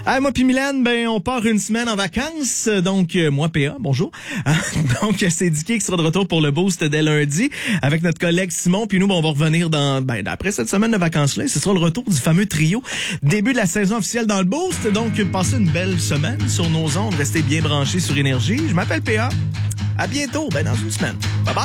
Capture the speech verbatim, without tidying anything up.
Ah, moi puis Mylène, ben on part une semaine en vacances. Donc euh, moi P A, bonjour. Donc c'est Dicky qui sera de retour pour le boost dès lundi avec notre collègue Simon. Puis nous, ben, on va revenir dans ben après cette semaine de vacances-là. Ce sera le retour du fameux trio. Début de la saison officielle dans le boost. Donc passez une belle semaine sur nos ondes. Restez bien branchés sur Énergie. Je m'appelle P A. À bientôt, ben dans une semaine. Bye bye.